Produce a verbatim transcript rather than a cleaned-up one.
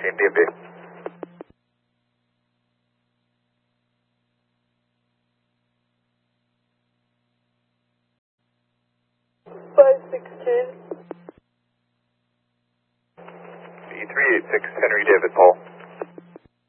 sixteen D M B. five sixteen. B three eight six, Henry David Paul.